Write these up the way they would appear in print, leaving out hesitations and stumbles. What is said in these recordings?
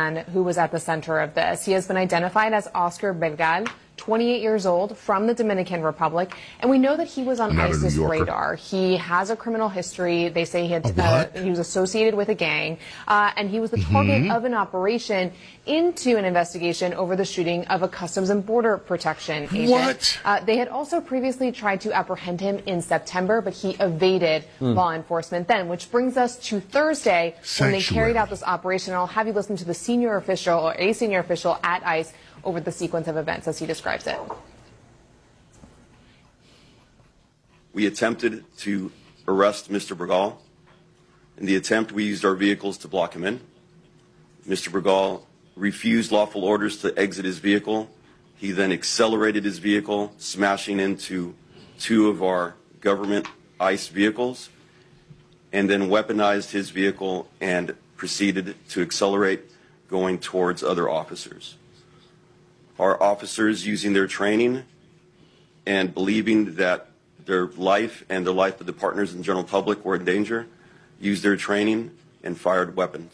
man who was at the center of this. He has been identified as Oscar Belgal, 28 years old, from the Dominican Republic, and we know that he was on ISIS radar. He has a criminal history. They say he was associated with a gang, and he was the target of an operation into an investigation over the shooting of a Customs and Border Protection agent. They had also previously tried to apprehend him in September, but he evaded law enforcement then, which brings us to Thursday when they carried out this operation. I'll have you listen to the senior official, or a senior official at ICE, over the sequence of events as he describes it. We attempted to arrest Mr. Bergal. In the attempt, we used our vehicles to block him in. Mr. Bergal refused lawful orders to exit his vehicle. He then accelerated his vehicle, smashing into two of our government ICE vehicles, and then weaponized his vehicle and proceeded to accelerate, going towards other officers. Our officers, using their training and believing that their life and the life of the partners and the general public were in danger, used their training and fired weapons.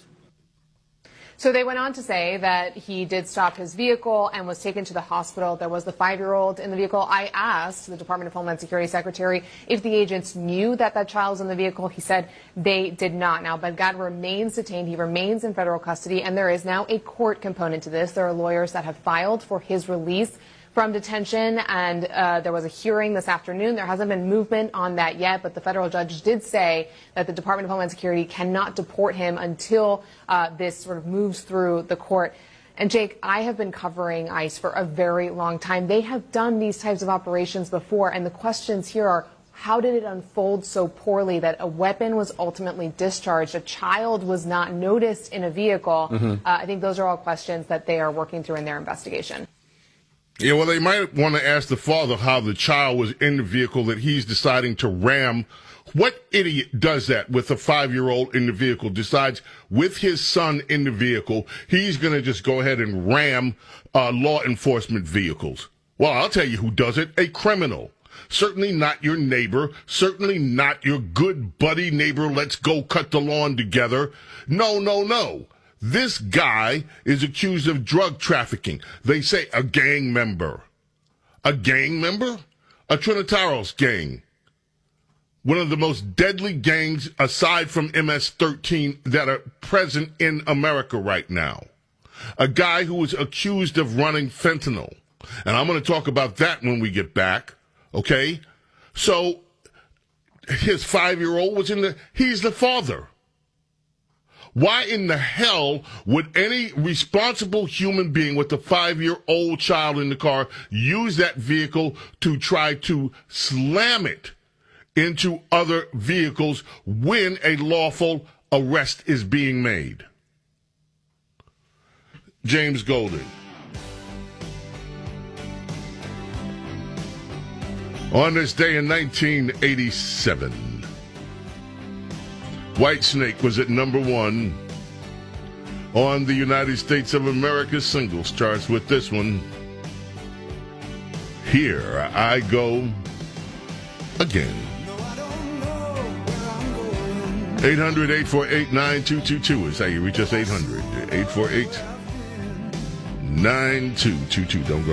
So they went on to say that he did stop his vehicle and was taken to the hospital. There was the 5-year-old in the vehicle. I asked the Department of Homeland Security Secretary if the agents knew that that child was in the vehicle. He said they did not. Now, Belgal remains detained. He remains in federal custody, and there is now a court component to this. There are lawyers that have filed for his release from detention, and there was a hearing this afternoon. There hasn't been movement on that yet, but the federal judge did say that the Department of Homeland Security cannot deport him until this sort of moves through the court. And Jake, I have been covering ICE for a very long time. They have done these types of operations before, and the questions here are, how did it unfold so poorly that a weapon was ultimately discharged, a child was not noticed in a vehicle? I think those are all questions that they are working through in their investigation. Yeah, well, they might want to ask the father how the child was in the vehicle that he's deciding to ram. What idiot does that with a 5-year-old in the vehicle, decides with his son in the vehicle, he's going to just go ahead and ram law enforcement vehicles? Well, I'll tell you who does it, a criminal. Certainly not your neighbor, certainly not your good buddy neighbor, let's go cut the lawn together. No, no, no. This guy is accused of drug trafficking. They say a gang member. A gang member? A Trinitaros gang. One of the most deadly gangs, aside from MS-13, that are present in America right now. A guy who was accused of running fentanyl. And I'm going to talk about that when we get back, okay? So, his 5-year-old was he's the father. Why in the hell would any responsible human being with a 5-year-old child in the car use that vehicle to try to slam it into other vehicles when a lawful arrest is being made? James Golden. On this day in 1987, Whitesnake was at number 1 on the United States of America singles charts with this one, Here I Go Again. 800-848-9222 is how you reach us. 800-848-9222. Don't go